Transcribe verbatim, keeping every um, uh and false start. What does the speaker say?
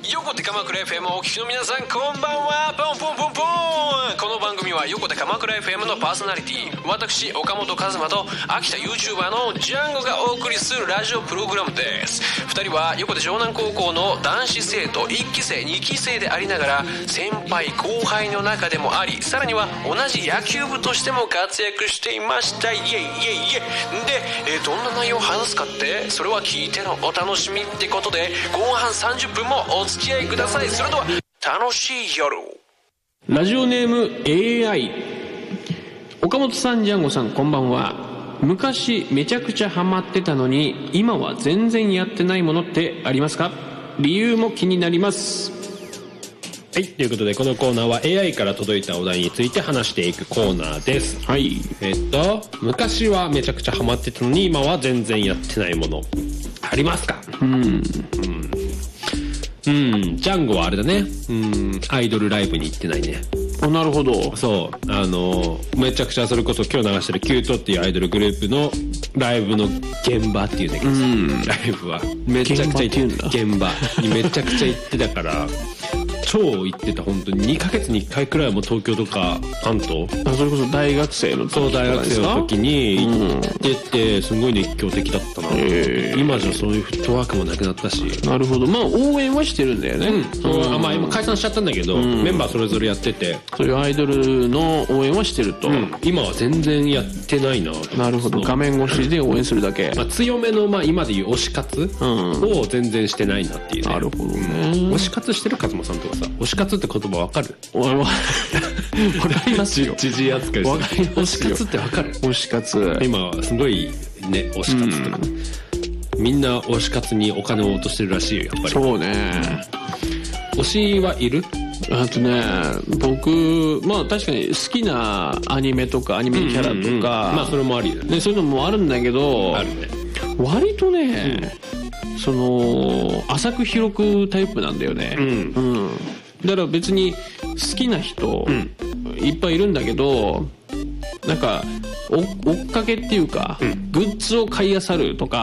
横手鎌倉 エフエム をお聞きの皆さん、こんばんは。ポンポンポンポン。この番組は横手鎌倉 エフエム のパーソナリティ、私岡本和真と秋田 YouTuber のジャンゴがお送りするラジオプログラムです。ふたりは横手城南高校の男子生徒いっき生にき生でありながら、先輩後輩の中でもあり、さらには同じ野球部としても活躍していました。イエイイエイイエイで、えー、どんな内容を話すかって、それは聞いてのお楽しみってことで、後半さんじゅっぷんもお付き合いください。それでは楽しい夜。ラジオネーム エーアイ。 岡本さん、ジャンゴさん、こんばんは。昔めちゃくちゃハマってたのに今は全然やってないものってありますか？理由も気になります。 はい、ということでこのコーナーは エーアイ から届いたお題について話していくコーナーです。 はい。 えっと昔はめちゃくちゃハマってたのに今は全然やってないものありますか？ うんうんうん、ジャンゴはあれだね、うん、アイドルライブに行ってないね。 あ、なるほど。 そう、あのめちゃくちゃそれこそ今日流してるキュートっていうアイドルグループのライブの現場っていうんだけどさ、うん、ライブはめちゃくちゃ行ってた、現場にめちゃくちゃ行ってたから超行ってた。本当ににかげつにいっかいくらいも東京とか関東、 あ、それこそ大学生の時とかですか？ そう、大学生の時に行ってて、すごい熱狂的だったな。今じゃそういうフットワークもなくなったし。 なるほど。まあ応援はしてるんだよね。 うん、うん、あ、まあ今解散しちゃったんだけど、うん、メンバーそれぞれやってて、 そういうアイドルの応援はしてると、うん、 今は全然やってないな。 なるほど。画面越しで応援するだけ。 まあ、強めの、まあ、今でいう推し活を全然してないなっていうね。 なるほどね。 推し活してる勝間さんとかさ、推し活って言葉わかる？ 俺はわかりますよ。 知事扱いする。 わかりますよ。 推し活ってわかる？ 推し活。 今はすごいね、推し活とか、うん、みんな推し活にお金を落としてるらしいよ、やっぱり。 そうね。 推しはいる？ あとね、僕まあ確かに好きなアニメとかアニメキャラとか、うんうんうん、 まあそれもありだね。 そういうのもあるんだけど、 あるね。 割とね、うん、その浅く広くタイプなんだよね。うん、うん、だから別に好きな人、うん、いっぱいいるんだけど、なんか追っかけっていうか、うん、グッズを買い漁るとか、